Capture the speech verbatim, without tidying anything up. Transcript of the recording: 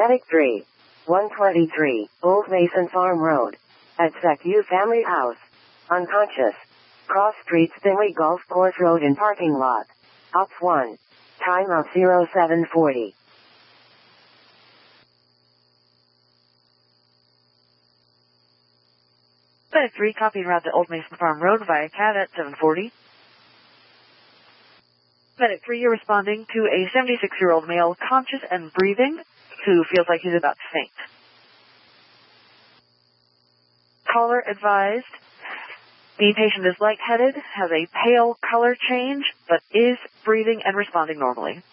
Medic three, one twenty-three, Old Mason Farm Road. At Secu Family House. Unconscious. Cross Street Stingley Golf Course Road in parking lot. Op one. Time of zero seven forty. Medic three, copying route to Old Mason Farm Road via C A D at seven forty. Medic three, you're responding to a seventy-six-year-old male conscious and breathing who feels like he's about to faint. Caller advised, the patient is lightheaded, has a pale color change, but is breathing and responding normally.